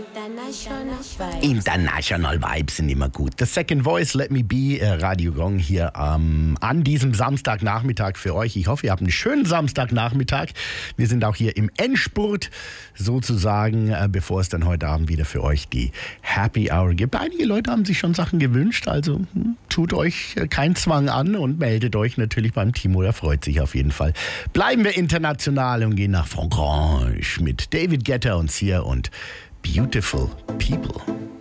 International Vibes sind immer gut. The Second Voice, Let Me Be, Radio Gong hier an diesem Samstagnachmittag für euch. Ich hoffe, ihr habt einen schönen Samstagnachmittag. Wir sind auch hier im Endspurt sozusagen, bevor es dann heute Abend wieder für euch die Happy Hour gibt. Einige Leute haben sich schon Sachen gewünscht, also tut euch keinen Zwang an und meldet euch natürlich beim Timo, der freut sich auf jeden Fall. Bleiben wir international und gehen nach Frankreich mit David Guetta und Sia und Beautiful People.